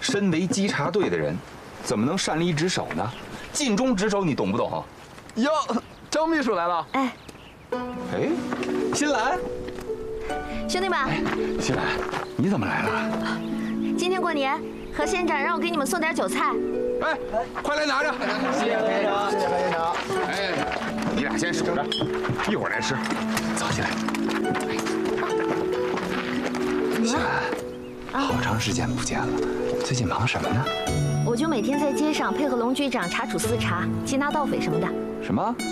身为稽查队的人，怎么能擅离职守呢？尽忠职守，你懂不懂？ 哟，张秘书来了。 哎， 新兰， 兄弟们， 新兰，你怎么来了？ 今天过年，何县长让我给你们送点酒菜。 哎，快来拿着！ 谢谢何县长，谢谢何县长。 哎，你俩先守着，一会儿来吃。走起来。新兰，好长时间不见了，最近忙什么呢？ 我就每天在街上配合龙局长查处私查、缉拿盗匪什么的。 什么？